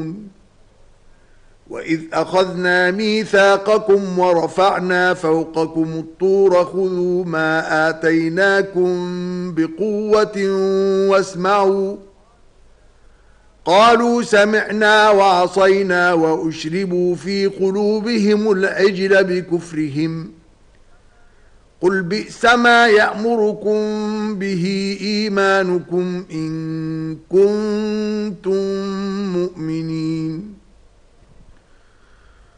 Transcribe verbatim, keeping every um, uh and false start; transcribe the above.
يعلمون وإذ أخذنا ميثاقكم ورفعنا فوقكم الطور خذوا ما آتيناكم بقوة واسمعوا قالوا سمعنا وعصينا وأشربوا في قلوبهم العجل بكفرهم قل بئس ما يأمركم به إيمانكم إن كنتم مؤمنين